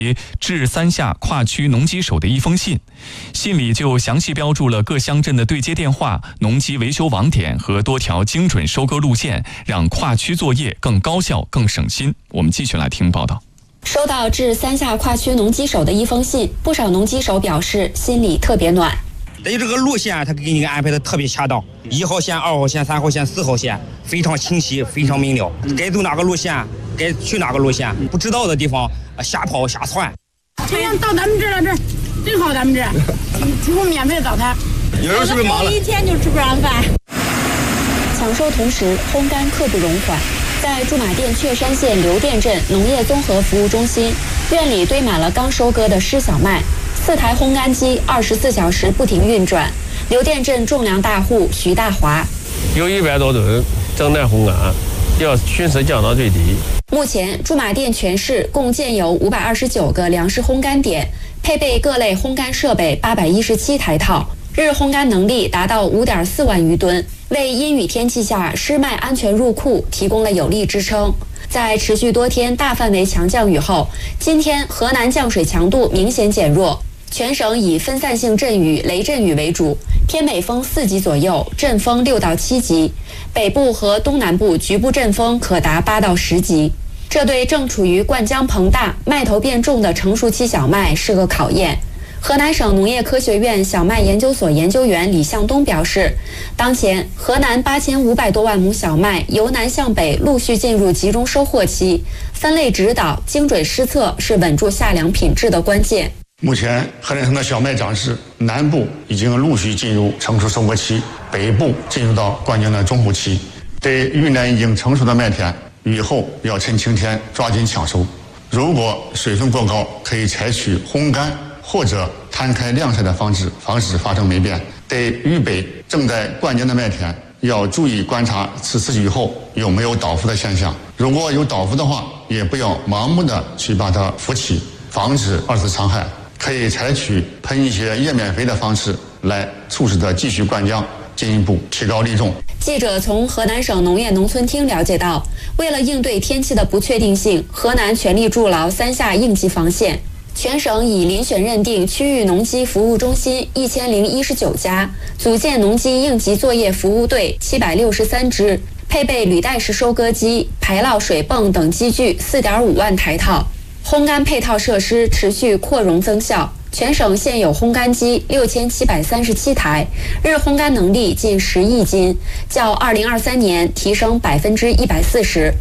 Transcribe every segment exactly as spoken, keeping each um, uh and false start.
致三下跨区农机手的一封信，信里就详细标注了各乡镇的对接电话、农机维修网点和多条精准收割路线，让跨区作业更高效、更省心。我们继续来听报道。 收到致三下跨区农机手的一封信，不少农机手表示心里特别暖。 对这个路线，他给你安排的特别恰当，一号线、二号线、三号线、四号线非常清晰，非常明了。该走哪个路线，该去哪个路线，不知道的地方瞎跑瞎窜。 今天到咱们这儿了，这真好，咱们这提供免费的早餐。 有人是不是忙了？ 一天就吃不上饭。 抢收同时，烘干刻不容缓。在驻马店雀山县刘店镇农业综合服务中心，院里堆满了刚收割的湿小麦，四台烘干机二十四小时不停运转。刘店镇种粮大户徐大华， 有一百多吨正在烘干，要迅速降到最低。 目前，驻马店全市共建有五百二十九个粮食烘干点，配备各类烘干设备八百一十七台套，日烘干能力达到五点四万余吨，为阴雨天气下湿麦安全入库提供了有力支撑。在持续多天大范围强降雨后，今天河南降水强度明显减弱，全省以分散性阵雨、雷阵雨为主，偏北风四级左右，阵风六到七级，北部和东南部局部阵风可达八到十级。这对正处于灌浆膨大、麦头变重的成熟期小麦是个考验。河南省农业科学院小麦研究所研究员李向东表示，当前河南八千五百多万亩小麦由南向北陆续进入集中收获期，分类指导、精准施测是稳住夏粮品质的关键。 目前河南省的小麦长势，南部已经陆续进入成熟收割期，北部进入到灌浆的中后期。对运来已经成熟的麦田，雨后要趁晴天抓紧抢收。如果水分过高，可以采取烘干或者摊开晾晒的方式，防止发生霉变。对豫北正在灌浆的麦田，要注意观察此次雨后有没有倒伏的现象。如果有倒伏的话，也不要盲目的去把它扶起，防止二次伤害。可以采取喷一些叶面肥的方式来促使它继续灌浆，进一步提高粒重。 记者从河南省农业农村厅了解到，为了应对天气的不确定性，河南全力筑牢三下应急防线。全省已遴选认定区域农机服务中心一千零一十九家，组建农机应急作业服务队七百六十三支，配备履带式收割机、排涝水泵等机具四点五万台套。烘干配套设施持续扩容增效，全省现有烘干机六千七百三十七台，日烘干能力近十亿斤，较二零二三年提升百分之一百四十。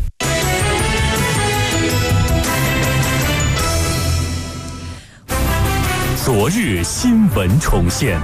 昨日新闻重现。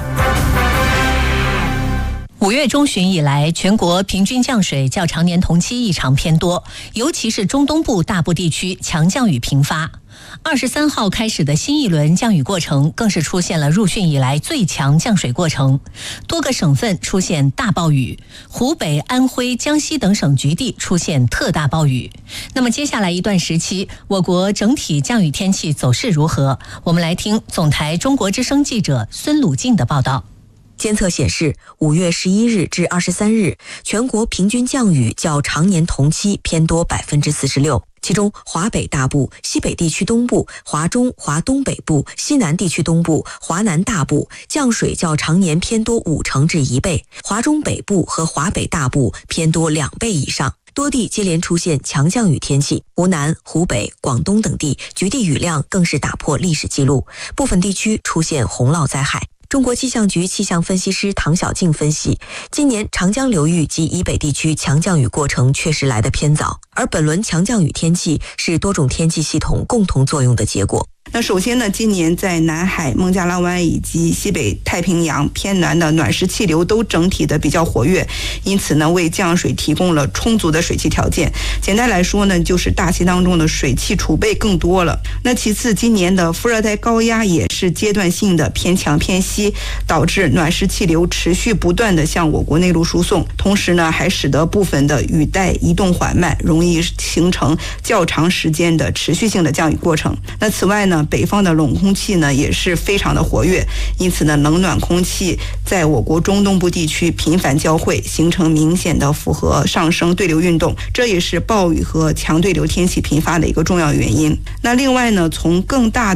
五月中旬以来，全国平均降水较常年同期异常偏多，尤其是中东部大部地区强降雨频发。二十三号开始的新一轮降雨过程更是出现了入汛以来最强降水过程，多个省份出现大暴雨，湖北、安徽、江西等省局地出现特大暴雨。那么接下来一段时期，我国整体降雨天气走势如何？我们来听总台中国之声记者孙鲁静的报道。 监测显示，五月十一日至二十三日，全国平均降雨较常年同期偏多百分之四十六。其中，华北大部、西北地区东部、华中、华东北部、西南地区东部、华南大部降水较常年偏多五成至一倍，华中北部和华北大部偏多两倍以上。多地接连出现强降雨天气，湖南、湖北、广东等地局地雨量更是打破历史记录，部分地区出现洪涝灾害。中国气象局气象分析师唐小静分析，今年长江流域及以北地区强降雨过程确实来得偏早，而本轮强降雨天气是多种天气系统共同作用的结果。 那首先呢，今年在南海、孟加拉湾以及西北太平洋偏南的暖湿气流都整体的比较活跃，因此呢，为降水提供了充足的水汽条件。简单来说呢，就是大气当中的水汽储备更多了。那其次，今年的副热带高压也是阶段性的偏强偏西，导致暖湿气流持续不断的向我国内陆输送，同时呢，还使得部分的雨带移动缓慢，容易形成较长时间的持续性的降雨过程。那此外呢， 北方的冷空气呢也是非常的活跃，因此呢，冷暖空气在我国中东部地区频繁交汇，形成明显的复合上升对流运动，这也是暴雨和强对流天气频发的一个重要原因。那另外呢，从更大